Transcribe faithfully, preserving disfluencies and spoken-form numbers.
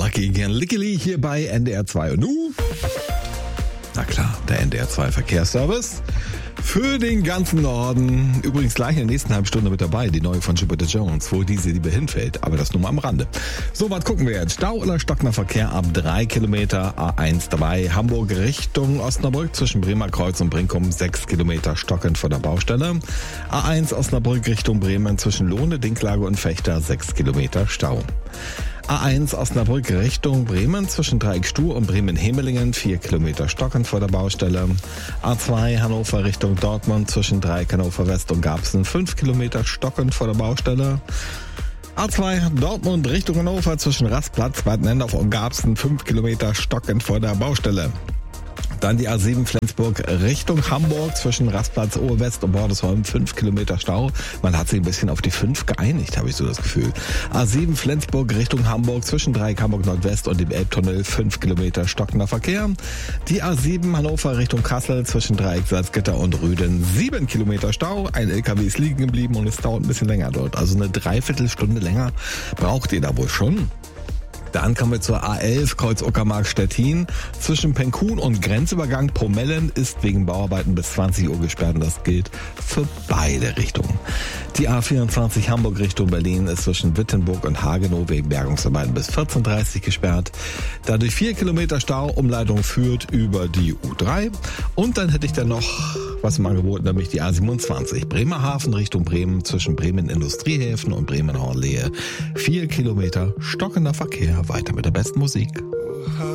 gegen Lickeli hier bei N D R zwei. Und nun, na klar, der N D R zwei Verkehrsservice für den ganzen Norden. Übrigens gleich in der nächsten halben Stunde mit dabei, die neue von Jupiter Jones, wo diese Liebe hinfällt, aber das nur mal am Rande. So, was gucken wir jetzt? Stau oder stockender Verkehr ab drei Kilometer, A eins dabei, Hamburg Richtung Osnabrück zwischen Bremer Kreuz und Brinkum sechs Kilometer stockend vor der Baustelle. A eins Osnabrück Richtung Bremen zwischen Lohne, Dinklage und Fechter sechs Kilometer Stau. A eins Osnabrück Richtung Bremen zwischen Dreieck Stuhr und Bremen-Hemelingen vier Kilometer stockend vor der Baustelle. A zwei Hannover Richtung Dortmund zwischen Dreieck Hannover West und Garbsen fünf Kilometer stockend vor der Baustelle. A zwei Dortmund Richtung Hannover zwischen Rastplatz, Bad Nendorf und Garbsen fünf Kilometer stockend vor der Baustelle. Dann die A sieben Flensburg Richtung Hamburg zwischen Rastplatz Oberwest und Bordesholm fünf Kilometer Stau. Man hat sich ein bisschen auf die fünf geeinigt, habe ich so das Gefühl. A sieben Flensburg Richtung Hamburg zwischen Dreieck Hamburg Nordwest und dem Elbtunnel fünf Kilometer stockender Verkehr. Die A sieben Hannover Richtung Kassel zwischen Dreieck Salzgitter und Rüden sieben Kilometer Stau. Ein L K W ist liegen geblieben und es dauert ein bisschen länger dort. Also eine Dreiviertelstunde länger braucht ihr da wohl schon. Dann kommen wir zur A elf Kreuz Uckermark Stettin. Zwischen Penkun und Grenzübergang Pomellen ist wegen Bauarbeiten bis zwanzig Uhr gesperrt und das gilt für beide Richtungen. Die A vierundzwanzig Hamburg Richtung Berlin ist zwischen Wittenburg und Hagenow wegen Bergungsarbeiten bis vierzehn Uhr dreißig gesperrt. Dadurch vier Kilometer Stau, Umleitung führt über die U drei. Und dann hätte ich dann noch was im Angebot, nämlich die A siebenundzwanzig Bremerhaven Richtung Bremen zwischen Bremen Industriehäfen und Bremen Hornlehe. Vier Kilometer stockender Verkehr. Weiter mit der besten Musik.